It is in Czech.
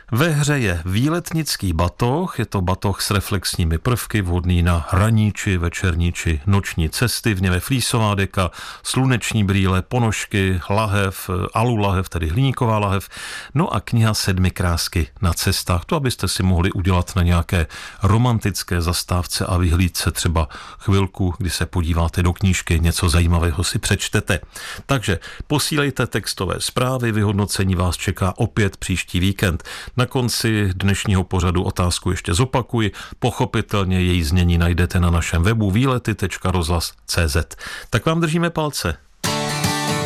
Ve hře je výletnický batoh, je to batoh s reflexními prvky, vhodný na ranní či večerní či noční cesty, v něm je flísová deka, sluneční brýle, ponožky, lahev, alulahev, tedy hliníková lahev, no a kniha 7 krásky na cestách, to abyste si mohli udělat na nějaké romantické zastávce a vyhlídce třeba chvilku, kdy se podíváte do knížky, něco zajímavého si přečtete. Takže posílejte textové zprávy, vyhodnocení vás čeká opět příští víkend. Na konci dnešního pořadu otázku ještě zopakuji. Pochopitelně její znění najdete na našem webu výlety.rozhlas.cz. Tak vám držíme palce.